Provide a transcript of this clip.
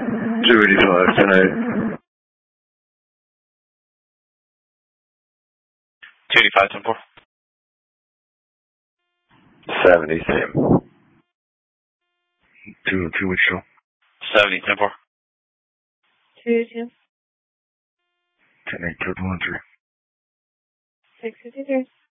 285 tonight. 285, 10-4. 70, same. 202, which show? 70, 10-4. 222. 10-8, 13. 653.